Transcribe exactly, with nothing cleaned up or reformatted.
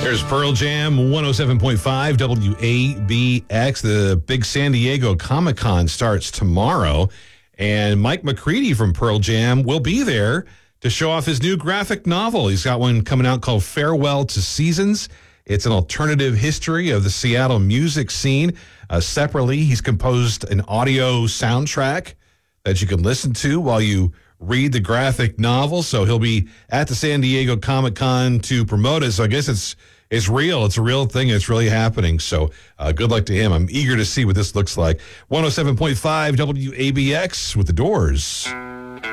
There's Pearl Jam, one oh seven point five W A B X. The big San Diego Comic-Con starts tomorrow, and Mike McCready from Pearl Jam will be there to show off his new graphic novel. He's got one coming out called Farewell to Seasons. It's an alternative history of the Seattle music scene. Uh, separately, he's composed an audio soundtrack that you can listen to while you read the graphic novel. So he'll be at the San Diego Comic-Con to promote it. So I guess it's it's real. It's a real thing. It's really happening. So uh, good luck to him. I'm eager to see what this looks like. one oh seven point five W A B X with The Doors.